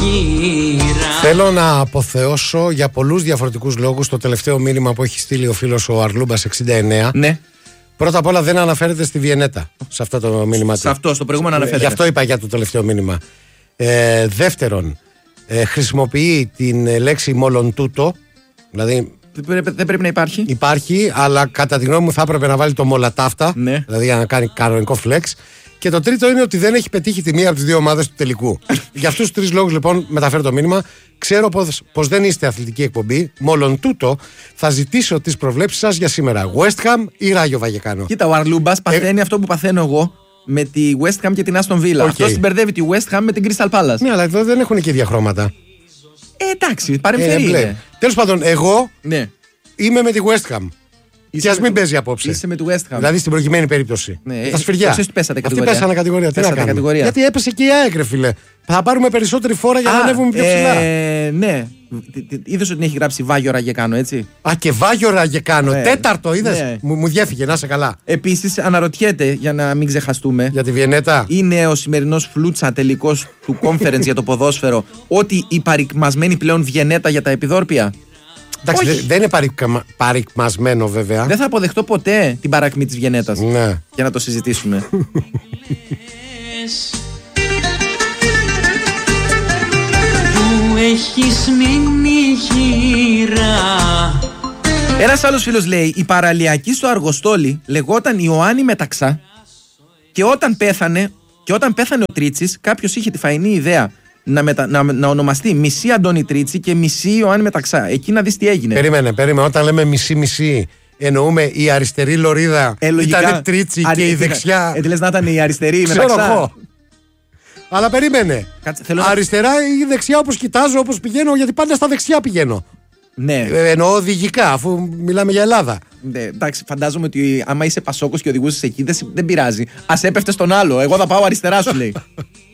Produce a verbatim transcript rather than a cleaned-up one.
γύρα. Θέλω να αποθεώσω για πολλούς διαφορετικούς λόγους το τελευταίο μήνυμα που έχει στείλει ο φίλος ο Αρλούμπας εξήντα εννέα. Ναι. Πρώτα απ' όλα δεν αναφέρεται στη Βιενέτα σε αυτό το μήνυμα. Σε αυτό, στο προηγούμενο αναφέρεται. Γι' αυτό είπα για το τελευταίο μήνυμα. Ε, δεύτερον, ε, χρησιμοποιεί την λέξη μόλον τούτο. Δηλαδή. Δεν πρέπει να υπάρχει. Υπάρχει, αλλά κατά τη γνώμη μου θα έπρεπε να βάλει το μολατάφτα. Ναι. Δηλαδή για να κάνει κανονικό flex. Και το τρίτο είναι ότι δεν έχει πετύχει τη μία από τις δύο ομάδες του τελικού. Για αυτούς τους τρεις λόγους λοιπόν μεταφέρω το μήνυμα. Ξέρω πως, πως δεν είστε αθλητική εκπομπή. Μόλον τούτο θα ζητήσω τις προβλέψεις σας για σήμερα. West Ham ή Ράγιο Βαγεκάνο. Κοίτα, ο Αρλούμπας παθαίνει ε... αυτό που παθαίνω εγώ με τη West Ham και την Aston Villa. Okay. Αυτός συμπερδεύει τη West Ham με την Crystal Palace. Ναι, αλλά εδώ δεν έχουν και ίδια χρώματα. Ε, εντάξει, παρεμφερεί. Ε, τέλος πάντων, εγώ ναι. είμαι με τη West Ham. Και ας μην παίζει απόψε. Είσαι με τη West Ham. Δηλαδή στην προκειμένη περίπτωση. Ναι, τα σφυριά. Αυτοί πέσατε κατηγορία. Αυτοί πέσανε κατηγορία. Τι να κάνουμε. Κατηγορία. Γιατί έπεσε και η ΑΕΚ, ρε φίλε. Θα πάρουμε περισσότερη φόρα για Α, να ανέβουμε πιο ψηλά. Ε, ναι. Είδες ότι έχει γράψει Βάγιο Ραγεκάνο, έτσι. Α, και Βάγιο Ραγεκάνο. Ναι. Τέταρτο, είδες. Ναι. Μου, μου διέφυγε, να είσαι καλά. Επίσης, αναρωτιέται, για να μην ξεχαστούμε. Για τη Βιενέτα. Είναι ο σημερινός φλούτσα τελικός του conference για το ποδόσφαιρο ότι η παρικμασμένη πλέον Βιενέτα για τα επιδόρπια. Εντάξει, δε, δεν είναι παρικμα, παρικμασμένο βέβαια. Δεν θα αποδεχτώ ποτέ την παρακμή της Βιενέτας. Ναι. Για να το συζητήσουμε. Που έχεις μείνει γύρα. Ένας άλλος φίλος λέει: η παραλιακή στο Αργοστόλι λεγόταν Ιωάννη Μεταξά και όταν πέθανε, και όταν πέθανε ο Τρίτσης, κάποιος είχε τη φαϊνή ιδέα να, μετα... να... να ονομαστεί μισή Αντώνη Τρίτσι και μισή Ιωάννη Μεταξά. Εκεί να δεις τι έγινε. Περίμενε, περίμενε. Όταν λέμε μισή-μισή, εννοούμε η αριστερή λωρίδα ε, ήταν Τρίτσι Αρι... και η δεξιά. Ε, τι λες να ήταν η αριστερή η Μεταξά. Ξέρω εγώ. Αλλά περίμενε. Κάτσε, θέλω αριστερά ή δεξιά, όπως κοιτάζω, όπως πηγαίνω, γιατί πάντα στα δεξιά πηγαίνω. Ναι. Ε, εννοώ οδηγικά, αφού μιλάμε για Ελλάδα. Ναι, εντάξει, φαντάζομαι ότι άμα είσαι Πασόκος και οδηγούσες εκεί, δεν, δεν πειράζει. Ας έπεφτε στον άλλο. Εγώ θα πάω αριστερά, σου λέει.